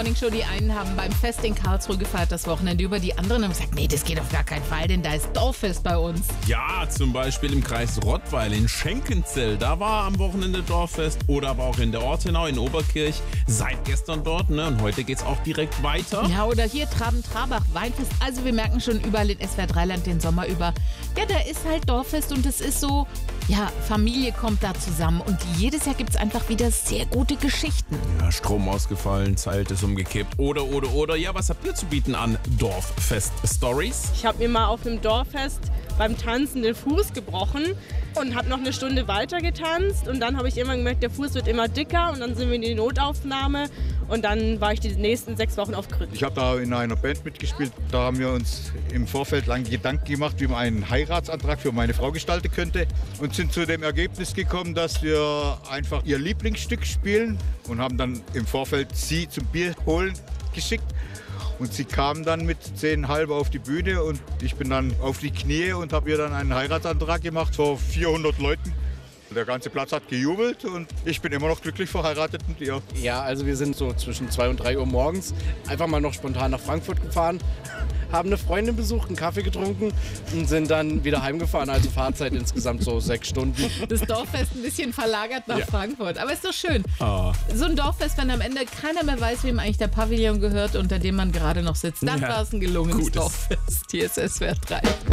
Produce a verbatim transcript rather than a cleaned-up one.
Morningshow. Die einen haben beim Fest in Karlsruhe gefeiert das Wochenende über, die anderen haben gesagt, nee, das geht auf gar keinen Fall, denn da ist Dorffest bei uns. Ja, zum Beispiel im Kreis Rottweil in Schenkenzell. Da war am Wochenende Dorffest. Oder aber auch in der Ortenau in Oberkirch. Seit gestern dort, ne? Und heute geht's auch direkt weiter. Ja, oder hier Traben-Trabach, Weinfest. Also wir merken schon überall in S W R drei Land den Sommer über. Ja, da ist halt Dorffest und es ist so, ja, Familie kommt da zusammen. Und jedes Jahr gibt's einfach wieder sehr gute Geschichten. Ja, Strom ausgefallen, Zelt ist umgekippt. Oder, oder, oder. Ja, was habt ihr zu bieten an Dorffest-Stories? Ich habe mir mal auf einem Dorffest beim Tanzen den Fuß gebrochen und habe noch eine Stunde weiter getanzt. Und dann habe ich irgendwann gemerkt, der Fuß wird immer dicker. Und dann sind wir in die Notaufnahme. Und dann war ich die nächsten sechs Wochen auf Krücken. Ich habe da in einer Band mitgespielt. Da haben wir uns im Vorfeld lange Gedanken gemacht, wie man einen Heiratsantrag für meine Frau gestalten könnte. Und sind zu dem Ergebnis gekommen, dass wir einfach ihr Lieblingsstück spielen. Und haben dann im Vorfeld sie zum Bier holen geschickt. Und sie kam dann mit zehn halb auf die Bühne und ich bin dann auf die Knie und habe ihr dann einen Heiratsantrag gemacht vor vierhundert Leuten. Der ganze Platz hat gejubelt und ich bin immer noch glücklich verheiratet mit ihr. Ja, also wir sind so zwischen zwei und drei Uhr morgens einfach mal noch spontan nach Frankfurt gefahren, haben eine Freundin besucht, einen Kaffee getrunken und sind dann wieder heimgefahren. Also Fahrzeit insgesamt so sechs Stunden. Das Dorffest ein bisschen verlagert nach Ja. Frankfurt. Aber ist doch schön. Ah. So ein Dorffest, wenn am Ende keiner mehr weiß, wem eigentlich der Pavillon gehört, unter dem man gerade noch sitzt. Dann Ja. war es ein gelungenes Gutes. Dorffest. Hier ist S W R drei.